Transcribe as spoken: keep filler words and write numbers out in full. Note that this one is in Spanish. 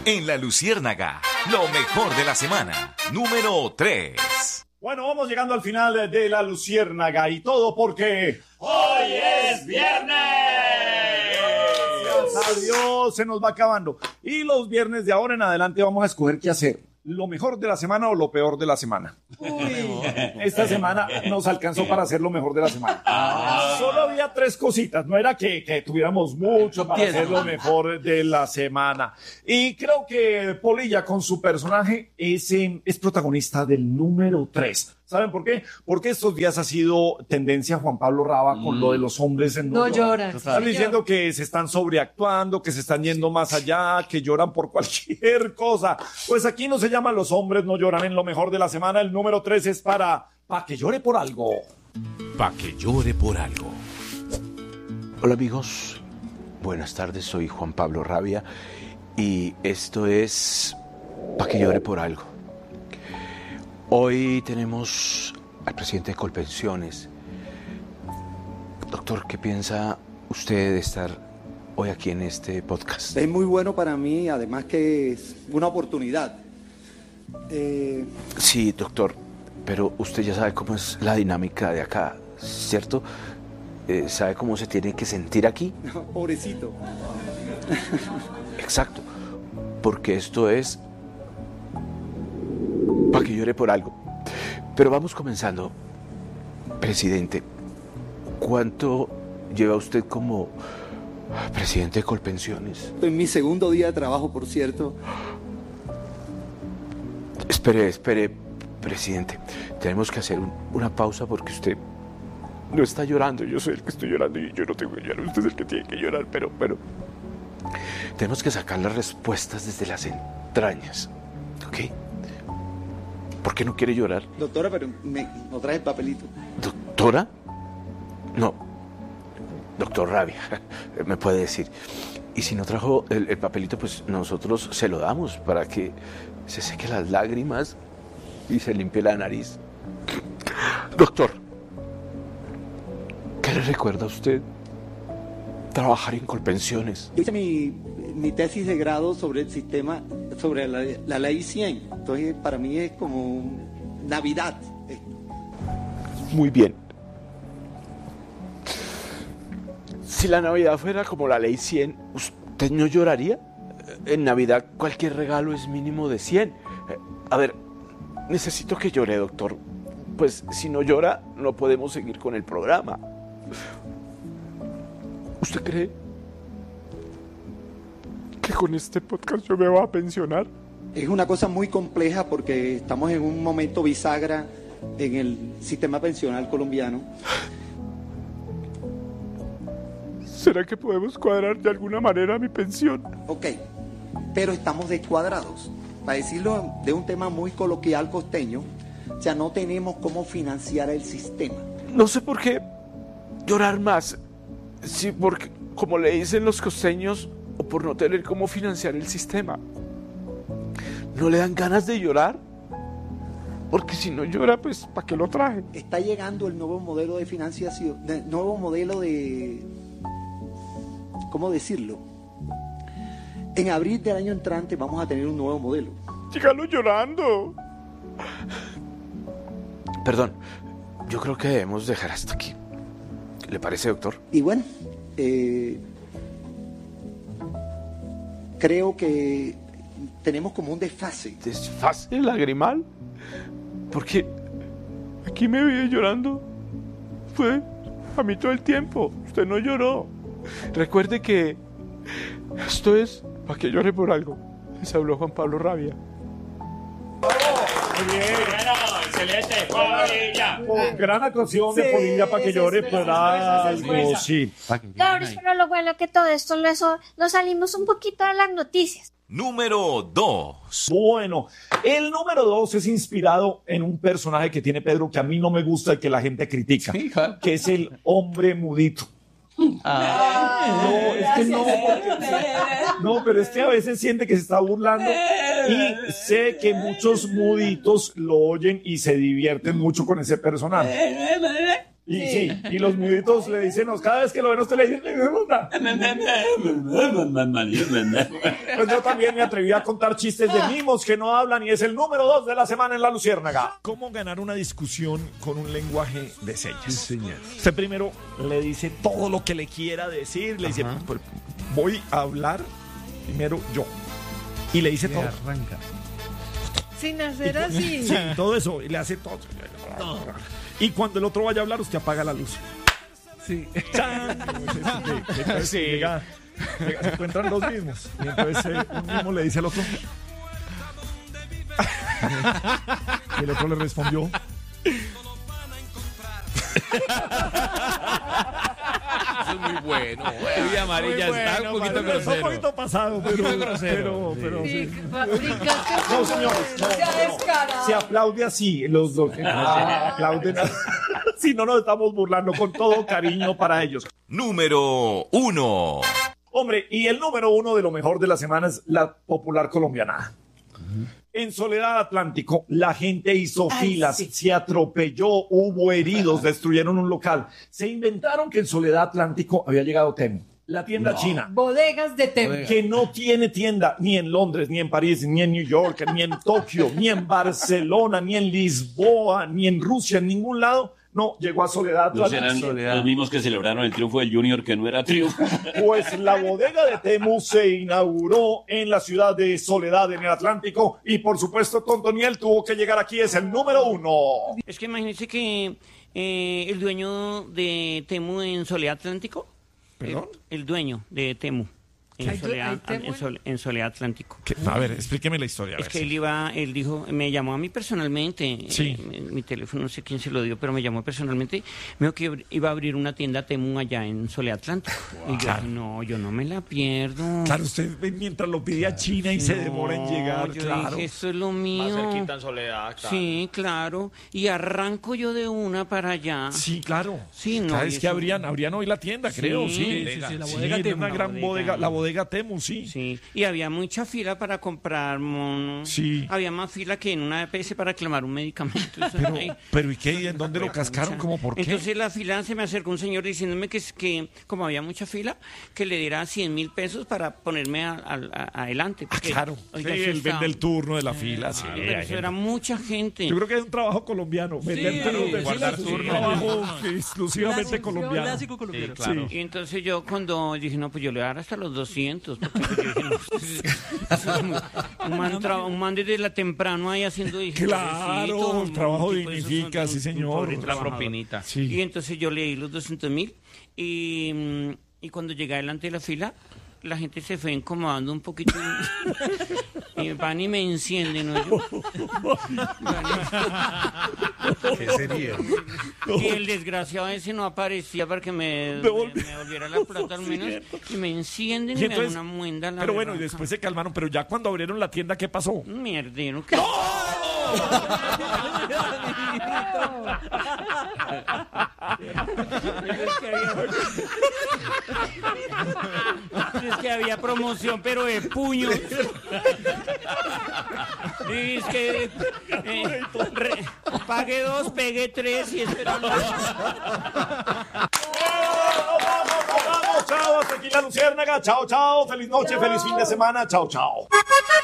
En La Luciérnaga, lo mejor de la semana, número tres. Bueno, vamos llegando al final de La Luciérnaga y todo porque... ¡Hoy es viernes! Gracias a Dios, se nos va acabando. Y los viernes de ahora en adelante vamos a escoger qué hacer. ¿Lo mejor de la semana o lo peor de la semana? Uy, esta semana nos alcanzó para hacer lo mejor de la semana. Ah. Solo había tres cositas, no era que, que tuviéramos mucho para hacer lo mejor de la semana. Y creo que Polilla con su personaje es, es protagonista del número tres. ¿Saben por qué? Porque estos días ha sido tendencia Juan Pablo Raba con mm. lo de los hombres en no, no lloran. Están diciendo que se están sobreactuando, que se están yendo más allá, que lloran por cualquier cosa. Pues aquí no se llama Los hombres no lloran en lo mejor de la semana. El número tres es para Pa' que llore por algo. Pa' que llore por algo. Hola amigos, buenas tardes, soy Juan Pablo Rabia y esto es Pa' que llore por algo. Hoy tenemos al presidente de Colpensiones. Doctor, ¿qué piensa usted de estar hoy aquí en este podcast? Es muy bueno para mí, además que es una oportunidad. Eh... Sí, doctor, pero usted ya sabe cómo es la dinámica de acá, ¿cierto? Eh, ¿Sabe cómo se tiene que sentir aquí? No, pobrecito. Exacto, porque esto es Pa' que llore por algo. Pero vamos comenzando. Presidente, ¿cuánto lleva usted como presidente de Colpensiones? En mi segundo día de trabajo, por cierto. Espere, espere, presidente. Tenemos que hacer un, una pausa porque usted no está llorando. Yo soy el que estoy llorando y yo no tengo que llorar. Usted es el que tiene que llorar, pero, pero... tenemos que sacar las respuestas desde las entrañas, ¿ok? ¿Por qué no quiere llorar? Doctora, pero me, no trae el papelito. ¿Doctora? No. Doctor Rabia, me puede decir. Y si no trajo el, el papelito, pues nosotros se lo damos para que se seque las lágrimas y se limpie la nariz. Doctor, ¿qué le recuerda a usted trabajar en Colpensiones? Yo hice mi, mi tesis de grado sobre el sistema, sobre la, la ley cien. Entonces, para mí es como Navidad. Muy bien. Si la Navidad fuera como la ley cien, ¿usted no lloraría? En Navidad cualquier regalo es mínimo de cien. A ver, necesito que llore, doctor. Pues si no llora, no podemos seguir con el programa. ¿Usted cree que con este podcast yo me voy a pensionar? Es una cosa muy compleja porque estamos en un momento bisagra en el sistema pensional colombiano. ¿Será que podemos cuadrar de alguna manera mi pensión? Ok, pero estamos descuadrados. Para decirlo de un tema muy coloquial costeño, o sea, no tenemos cómo financiar el sistema. No sé por qué llorar más. Sí, porque, como le dicen los costeños, o por no tener cómo financiar el sistema. ¿No le dan ganas de llorar? Porque si no llora, pues, ¿para qué lo traje? Está llegando el nuevo modelo de financiación, el nuevo modelo de... ¿Cómo decirlo? En abril del año entrante vamos a tener un nuevo modelo. Dígalo llorando. Perdón, yo creo que debemos dejar hasta aquí. ¿Le parece, doctor? Y bueno, eh, creo que tenemos como un desfase. ¿Desfase lagrimal? Porque aquí me vi llorando. Fue a mí todo el tiempo. Usted no lloró. Recuerde que esto es Pa' que llore por algo. Les habló Juan Pablo Rabia. Muy bien. Bueno, excelente. Polilla. Oh, gran actuación de Polilla Pa' que llore por algo. Sí. Claro, pero lo bueno es que todo esto lo eso, nos salimos un poquito de las noticias. Número dos. Bueno, el número dos es inspirado en un personaje que tiene Pedro que a mí no me gusta y que la gente critica, que es el hombre mudito. Ah, no, es que no, porque, no, pero es que a veces siente que se está burlando y sé que muchos muditos lo oyen y se divierten mucho con ese personaje. Y sí, y los muditos le dicen, cada vez que lo ven a usted le dicen, pues yo también me atreví a contar chistes de mimos que no hablan y es el número dos de la semana en La Luciérnaga. ¿Cómo ganar una discusión con un lenguaje de señas? Señas. Usted primero le dice todo lo que le quiera decir, le dice, pues, voy a hablar primero yo. Y le dice todo. Arranca. Sin hacer así. Sí, todo eso, y le hace todo. Y cuando el otro vaya a hablar, usted apaga la luz. Sí. ¡Chan! Entonces, Sí. llega, llega, se encuentran los mismos. Y entonces eh, un mismo le dice al otro. Y el otro le respondió. Eso es muy bueno. Uy, amarilla Muy está bueno, un poquito padre, está un grosero. poquito pasado, pero, poquito grosero, pero, pero Sí, sí. brincaste No, como- señores, no, Ya no. descarado. Se aplaude así, los dos. Ah, aplauden. Si no nos estamos burlando, con todo cariño para ellos. Número uno. Hombre, y el número uno de lo mejor de la semana es la popular colombiana. En Soledad Atlántico, la gente hizo Ay, filas, sí. se atropelló, hubo heridos, destruyeron un local. Se inventaron que en Soledad Atlántico había llegado Temu, la tienda china, Bodegas de Temu. que no tiene tienda ni en Londres, ni en París, ni en New York, ni en Tokio, ni en Barcelona, ni en Lisboa, ni en Rusia, en ningún lado. No, llegó a Soledad ¿No Atlántico. serán los mismos que celebraron el triunfo del Junior, que no era triunfo? Pues la bodega de Temu se inauguró en la ciudad de Soledad, en el Atlántico, y por supuesto Tontoniel tuvo que llegar aquí, es el número uno. Es que imagínense que eh, el dueño de Temu en Soledad Atlántico. ¿Perdón? El, el dueño de Temu en ¿Hay du- Soledad, hay Temu en, Sol- en Soledad Atlántico. A ver, explíqueme la historia. Es que él iba, él dijo, me llamó a mí personalmente, Sí. eh, mi, mi teléfono no sé quién se lo dio, pero me llamó personalmente, me dijo que abri- iba a abrir una tienda Temu allá en Soledad Atlántico. Y yo, no, yo no me la pierdo. Claro, usted ve mientras lo pide a China y se No, demora en llegar, yo claro. dije, esto es lo mío. en Soledad, Sí, claro. Y arranco yo de una para allá. Sí, claro. Sí, no, Claro, y es que eso- abrían, abrían hoy la tienda, creo, Sí, sí. sí, sí, la bodega Sí, Temu. una La gran bodega. bodega, la bodega Temu, sí. Sí, y había mucha fila para comprar monos. Sí. Había más fila que en una E P S para reclamar un medicamento. Eso Pero, ahí. pero ¿y qué? ¿Y en dónde lo cascaron? Mucha- ¿Cómo por qué? Entonces la fila se me acercó un señor diciéndome que, es que como había mucha fila, que le diera cien mil pesos para ponerme a- a- a- adelante. Ah, porque, claro. oiga, Sí, eso él estaba- vende el turno de la fila, sí. Pero hay eso gente. era mucha gente. Yo creo que es un trabajo colombiano. Vender turnos de guardar filas es un turno. trabajo exclusivamente Clásico, colombiano. clásico colombiano. Sí. Y entonces yo cuando dije, no, pues yo le voy a dar hasta los doscientos. Porque yo dije, no, un, man tra- un man desde la temprano ahí haciendo... dije, Claro, pobrecito, el trabajo un tipo de esos, dignifica, un- sí, un señor. pobre La trabajador. propinita. Sí. Y entonces yo le di los doscientos mil y, mm, y cuando llegué delante de la fila, la gente se fue incomodando un poquito y, y van y me encienden, ¿no? Yo- van y- ¿Qué sería? y el desgraciado ese no aparecía para que me, me, Devol- me volviera la plata al menos. Y me encienden y, Y me dan entonces- una muenda. La Pero bueno, y berraca. después se calmaron. Pero ya cuando abrieron la tienda, ¿qué pasó? Un mierdero. ¿Qué? Es que había- Es que había promoción, pero de puño. Y es que eh, re- pague dos, pegue tres y espero. ¡Vamos, vamos! ¡Chao! Hasta aquí la Luciérnaga. ¡Chao, chao! ¡Feliz noche, feliz fin de semana! ¡Chao, chao!